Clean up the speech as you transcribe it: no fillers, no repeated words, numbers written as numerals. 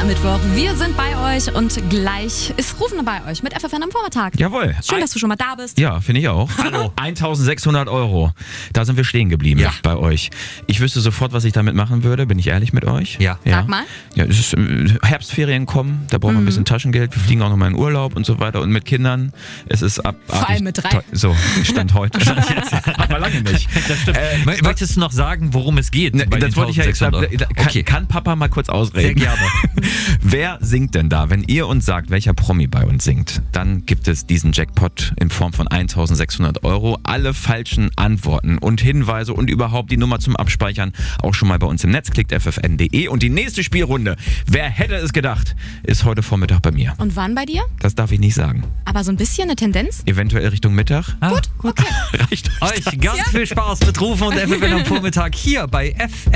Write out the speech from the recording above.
Mittwoch. Wir sind bei euch und gleich ist Rufen bei euch mit FFN am Vormittag. Jawohl. Schön, dass du schon mal da bist. Ja, finde ich auch. Hallo. 1.600 €. Da sind wir stehen geblieben bei euch. Ich wüsste sofort, was ich damit machen würde. Bin ich ehrlich mit euch? Ja. Sag mal. Ja, es ist Herbstferien kommen. Da brauchen wir ein bisschen Taschengeld. Wir fliegen auch noch mal in Urlaub und so weiter. Und mit Kindern, es ist Vor allem mit 3. So, Stand heute. Aber lange nicht. Das stimmt. Möchtest du noch sagen, worum es geht? Bei Das den wollte ich ja jetzt 1.600 €? Kann Papa mal kurz ausreden? Sehr gerne. Wer singt denn da? Wenn ihr uns sagt, welcher Promi bei uns singt, dann gibt es diesen Jackpot in Form von 1.600 €. Alle falschen Antworten und Hinweise und überhaupt die Nummer zum Abspeichern auch schon mal bei uns im Netz. Klickt ffn.de. Und die nächste Spielrunde, wer hätte es gedacht, ist heute Vormittag bei mir. Und wann bei dir? Das darf ich nicht sagen. Aber so ein bisschen eine Tendenz? Eventuell Richtung Mittag. Gut, okay. Reicht Euch ganz viel Spaß mit Rufen und FFN am Vormittag hier bei FFN.